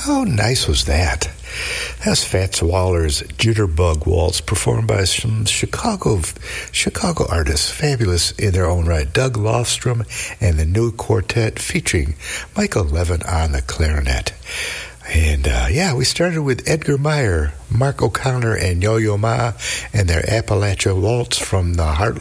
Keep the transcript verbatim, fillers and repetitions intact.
How nice was that? That's Fats Waller's Jitterbug Waltz, performed by some Chicago Chicago artists, fabulous in their own right. Doug Lofstrom and the New Quartet, featuring Michael Levin on the clarinet. And uh, yeah, we started with Edgar Meyer, Mark O'Connor, and Yo-Yo Ma, and their Appalachia Waltz from the Heartland